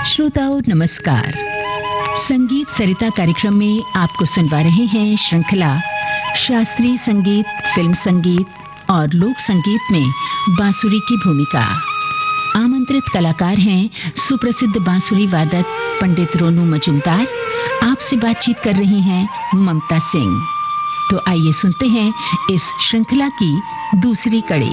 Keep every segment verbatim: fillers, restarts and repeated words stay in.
श्रोताओं नमस्कार। संगीत सरिता कार्यक्रम में आपको सुनवा रहे हैं श्रृंखला शास्त्रीय संगीत, फिल्म संगीत और लोक संगीत में बांसुरी की भूमिका। आमंत्रित कलाकार हैं सुप्रसिद्ध बांसुरी वादक पंडित रोनू मजूमदार। आपसे बातचीत कर रही हैं ममता सिंह। तो आइए सुनते हैं इस श्रृंखला की दूसरी कड़ी।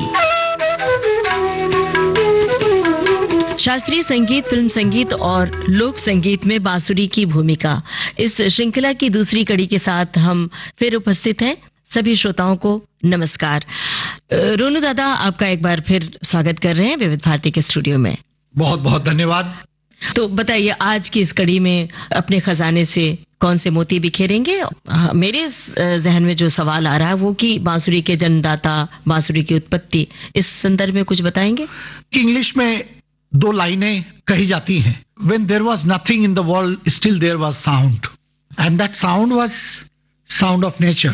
शास्त्रीय संगीत, फिल्म संगीत और लोक संगीत में बांसुरी की भूमिका, इस श्रृंखला की दूसरी कड़ी के साथ हम फिर उपस्थित हैं। सभी श्रोताओं को नमस्कार। रोनू दादा, आपका एक बार फिर स्वागत कर रहे हैं विविध भारती के स्टूडियो में। बहुत बहुत धन्यवाद। तो बताइए, आज की इस कड़ी में अपने खजाने से कौन से मोती बिखेरेंगे? मेरे जहन में जो सवाल आ रहा है वो कि बांसुरी के जन्मदाता, बांसुरी की उत्पत्ति, इस संदर्भ में कुछ बताएंगे? इंग्लिश में दो लाइनें कही जाती हैं। When there was nothing in the world, still there was sound, and that sound was sound of nature.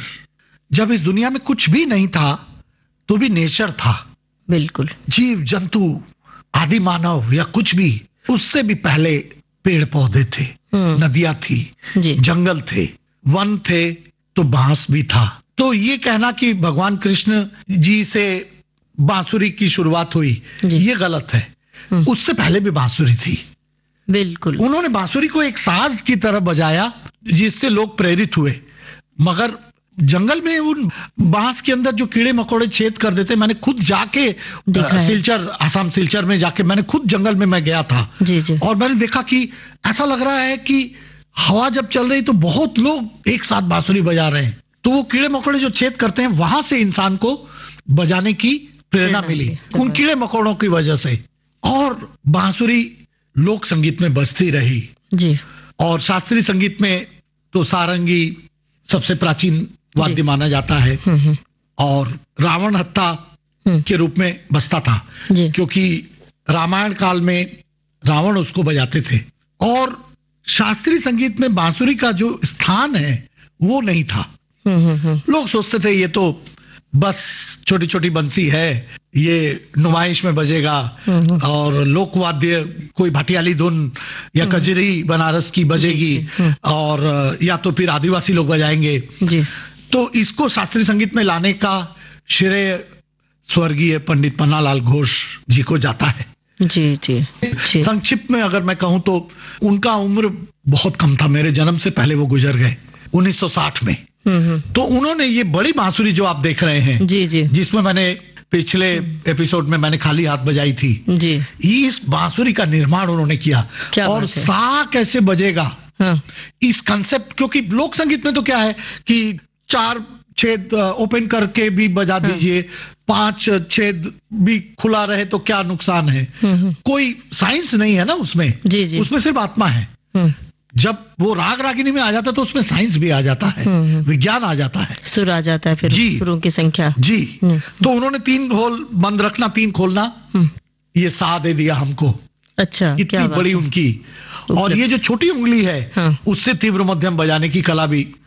जब इस दुनिया में कुछ भी नहीं था तो भी नेचर था। बिल्कुल। जीव जंतु, आदि मानव या कुछ भी, उससे भी पहले पेड़ पौधे थे, नदियां थी, जंगल थे, वन थे, तो बांस भी था। तो ये कहना कि भगवान कृष्ण जी से बांसुरी की शुरुआत हुई, ये गलत है। उससे पहले भी बांसुरी थी। बिल्कुल। उन्होंने बांसुरी को एक साज की तरह बजाया जिससे लोग प्रेरित हुए। मगर जंगल में उन बांस के अंदर जो कीड़े मकोड़े छेद कर देते, मैंने खुद जाके सिलचर, आसाम सिलचर में जाके मैंने खुद जंगल में मैं गया था। जी जी। और मैंने देखा कि ऐसा लग रहा है कि हवा जब चल रही तो बहुत लोग एक साथ बांसुरी बजा रहे हैं। तो वो कीड़े मकोड़े जो छेद करते हैं, वहां से इंसान को बजाने की प्रेरणा मिली, उन कीड़े मकोड़ों की वजह से। और बांसुरी लोक संगीत में बजती रही जी। और शास्त्रीय संगीत में तो सारंगी सबसे प्राचीन वाद्य माना जाता है और रावण हत्ता के रूप में बजता था, क्योंकि रामायण काल में रावण उसको बजाते थे। और शास्त्रीय संगीत में बांसुरी का जो स्थान है वो नहीं था। लोग सोचते थे ये तो बस छोटी छोटी बंसी है, ये नुमाइश में बजेगा और लोकवाद्य कोई भाटियाली धुन या कजरी बनारस की बजेगी और या तो फिर आदिवासी लोग बजाएंगे जी। तो इसको शास्त्रीय संगीत में लाने का श्रेय स्वर्गीय पंडित पन्नालाल घोष जी को जाता है। जी जी, जी। संक्षिप्त में अगर मैं कहूं तो उनका उम्र बहुत कम था, मेरे जन्म से पहले वो गुजर गए उन्नीस सौ साठ में। तो उन्होंने ये बड़ी बांसुरी जो आप देख रहे हैं जी जी, जिसमें मैंने पिछले एपिसोड में मैंने खाली हाथ बजाई थी जी, इस बांसुरी का निर्माण उन्होंने किया। और सा कैसे बजेगा, हाँ। इस कंसेप्ट, क्योंकि लोक संगीत में तो क्या है कि चार छेद ओपन करके भी बजा हाँ। दीजिए, पांच छेद भी खुला रहे तो क्या नुकसान है। कोई साइंस नहीं है ना उसमें जी जी। उसमें सिर्फ आत्मा है। जब वो राग रागिनी में आ जाता है तो उसमें साइंस भी आ जाता है, विज्ञान आ जाता है, सुर आ जाता है, फिर सुरों की संख्या जी। तो उन्होंने तीन होल बंद रखना, तीन खोलना, ये सा दे दिया हमको। अच्छा, इतनी बड़ी उनकी। और ये जो छोटी उंगली है हाँ। उससे तीव्र मध्यम बजाने की कला भी